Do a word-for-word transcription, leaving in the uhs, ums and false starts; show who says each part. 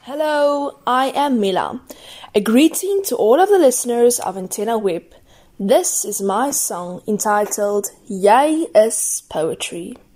Speaker 1: Hello, I am Mila. A greeting to all of the listeners of Antenna Web. This is my song entitled Jy is Poetry.